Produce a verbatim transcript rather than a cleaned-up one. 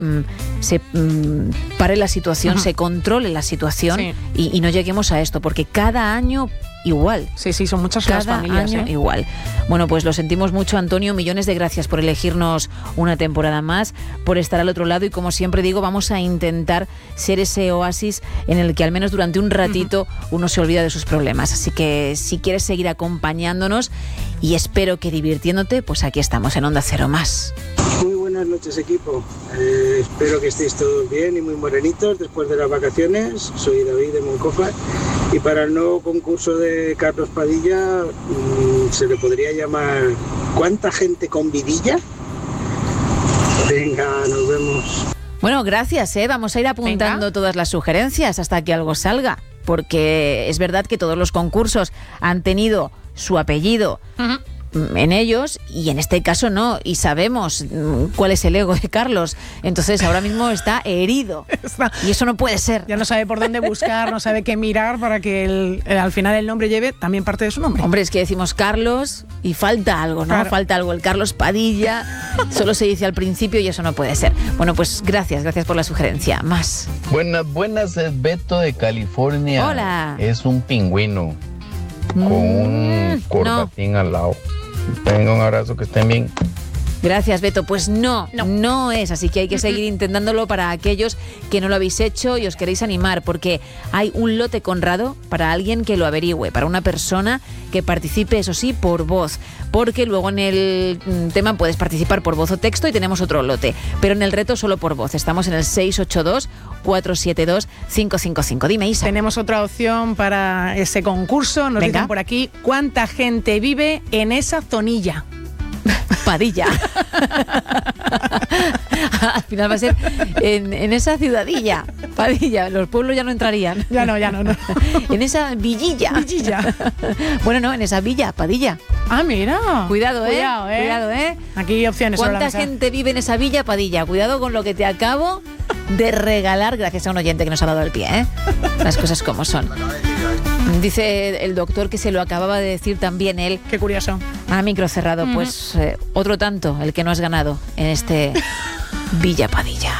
mm, se mm, pare la situación, Ajá. se controle la situación Sí. y, y no lleguemos a esto, porque cada año igual. Sí, sí, son muchas las Cada familias. año ¿eh? igual. Bueno, pues lo sentimos mucho, Antonio. Millones de gracias por elegirnos una temporada más, por estar al otro lado y, como siempre digo, vamos a intentar ser ese oasis en el que al menos durante un ratito uh-huh. uno se olvida de sus problemas. Así que si quieres seguir acompañándonos y espero que divirtiéndote, pues aquí estamos en Onda Cero Más. Muy buenas noches, equipo. Eh, espero que estéis todos bien y muy morenitos después de las vacaciones. Soy David de Moncofa. Y para el nuevo concurso de Carlos Padilla, mmm, se le podría llamar ¿Cuánta gente con vidilla? Venga, nos vemos. Bueno, gracias, ¿eh? Vamos a ir apuntando Venga. todas las sugerencias hasta que algo salga, porque es verdad que todos los concursos han tenido su apellido uh-huh. en ellos, y en este caso no, y sabemos cuál es el ego de Carlos, entonces ahora mismo está herido está, y eso no puede ser. Ya no sabe por dónde buscar, no sabe qué mirar para que el, el, al final el nombre lleve también parte de su nombre. Hombre, es que decimos Carlos y falta algo, ¿no? Claro. Falta algo, el Carlos Padilla solo se dice al principio y eso no puede ser. Bueno, pues gracias, gracias por la sugerencia. Más. Buenas, buenas, es Beto de California. Hola. Es un pingüino mm, con un corbatín no. al lado. Venga, un abrazo, que estén bien. Gracias, Beto. Pues no, no, no es, así que hay que seguir intentándolo para aquellos que no lo habéis hecho y os queréis animar, porque hay un lote Conrado para alguien que lo averigüe, para una persona que participe, eso sí, por voz, porque luego en el tema puedes participar por voz o texto y tenemos otro lote, pero en el reto solo por voz. Estamos en el seis ocho dos, cuatro siete dos, cinco cinco cinco. Dime, Isa. Tenemos otra opción para ese concurso. Nos Venga. dicen por aquí, ¿cuánta gente vive en esa zonilla? Padilla. Al final va a ser en, en esa ciudadilla. Padilla. Los pueblos ya no entrarían. Ya no, ya no, no. En esa villilla. Villilla. Bueno, no, en esa villa, Padilla. Ah, mira. Cuidado, ¿eh? Cuidado, ¿eh? Cuidado, ¿eh? Aquí hay opciones. ¿Cuánta gente vive en esa villa, Padilla? Cuidado con lo que te acabo de regalar gracias a un oyente que nos ha dado el pie, ¿eh? Las cosas como son. Dice el doctor que se lo acababa de decir también él. Qué curioso. A micro cerrado. Uh-huh. Pues eh, otro tanto el que no has ganado en este Villa Padilla.